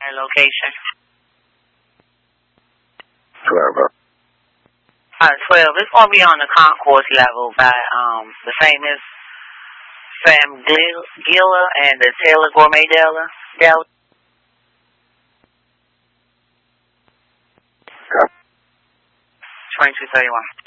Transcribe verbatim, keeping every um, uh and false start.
And location. twelve. Uh, twelve. It's going to be on the concourse level by um the famous Sam Gilla and the Taylor Gourmet Deli. Deli. twenty-two thirty-one.